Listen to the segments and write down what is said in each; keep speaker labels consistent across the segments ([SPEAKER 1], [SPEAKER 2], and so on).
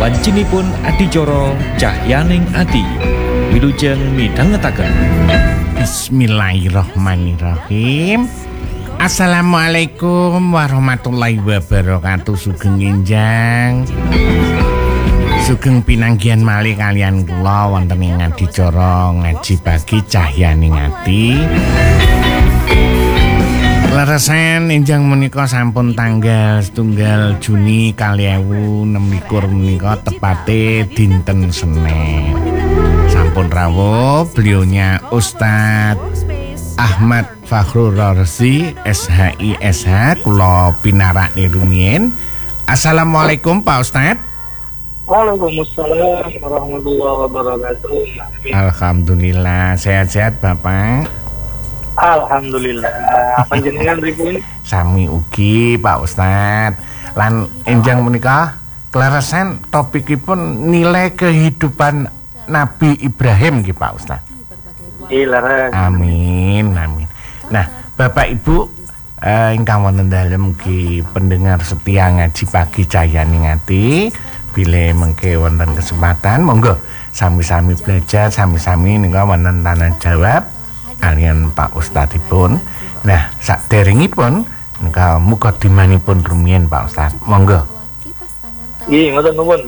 [SPEAKER 1] Wancinipun adicara Cahyaning Ati. Wilujeng midhangetaken.
[SPEAKER 2] Bismillahirrahmanirrahim. Assalamualaikum warahmatullahi wabarakatuh. Sugeng enjang, sugeng pinanggihan malih kalian kula wonten ing adicara ngaji pagi Cahyaning Ati. Leresan enjang menika sampun tanggal 1 Juni 2026 menika tepate dinten Senin. Sampun rawuh beliaunya Ustadz Ahmad Fakhrur Razi SHI SH kula pinarak rumiyin. Assalamualaikum Pak Ustadz.
[SPEAKER 3] Waalaikumsalam warahmatullahi wabarakatuh.
[SPEAKER 2] Alhamdulillah sehat-sehat Bapak.
[SPEAKER 3] Alhamdulillah. Panjenengan pripun?
[SPEAKER 2] Sami ugi Pak Ustadz. Lan enjang menika kleresan topikipun nilai kehidupan Nabi Ibrahim nggih Pak Ustadz. Amin, amin. Nah, Bapak Ibu ingkang wonten dalem mugi pendengar setia ngaji pagi Cahyaning Ati, bilih mengke wonten kesempatan monggo sami-sami belajar, sami-sami nika wonten tanya jawab kalian Pak Ustadzipun. Nah, saderengipun nika mukadimanipun rumiyin Pak Ustadz. Monggo.
[SPEAKER 3] Nggih, ngoten nuwun.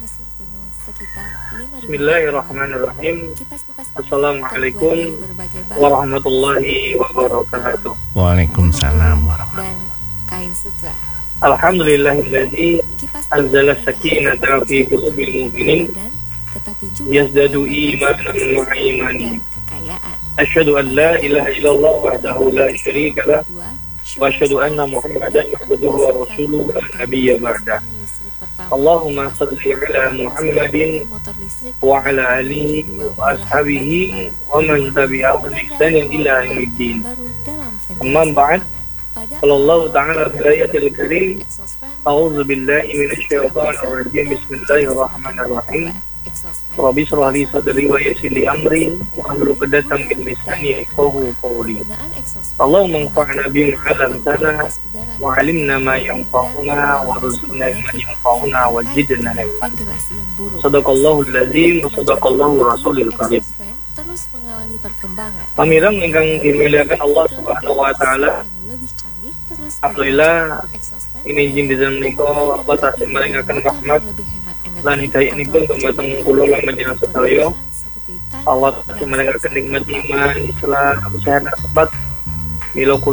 [SPEAKER 3] Bismillahirrahmanirrahim. Assalamualaikum warahmatullahi wabarakatuh.
[SPEAKER 2] Waalaikumsalam warahmatullahi.
[SPEAKER 3] Alhamdulillahilladzi anzala sakinata fi qulubil mu'minin yazdadu imanan ma'a imanihim. Asyhadu an la ilaha illallah wahdahu la syarika lah wa asyhadu anna Muhammadan abduhu wa rasuluhu la nabiyya ba'dah. Allahumma salli ala Muhammadin wa ala alihi wa ashabihi wa man tabi'ahum bi ihsanin ila yaumiddin. Amma ba'd. Qala Allah ta'ala fi ayatil karim, a'udzu billahi minasy syaithanir rajim. Bismillahirrahmanirrahim. Rabbi shrah li sadri wa yassir li amri wahlul 'uqdatam min lisani yafqahu qawli. Allahumma anfa'na bima 'allamtana wa 'allimna ma yanfa'una warzuqna ma yanfa'una wa zidna ilman. Shadaqallahul ladzim wa shadaqallahu rasulil karim. Pamirang ingkang dimuliakan Allah Subhanahu wa taala. Alhamdulillah ini izin di dalam menika Allah tasih maringaken rahmat lan hidayahipun dumateng kula lan panjenengan sedaya. Allah tasih maringaken nikmat iman, Islam, kesehatan, sebat. Mila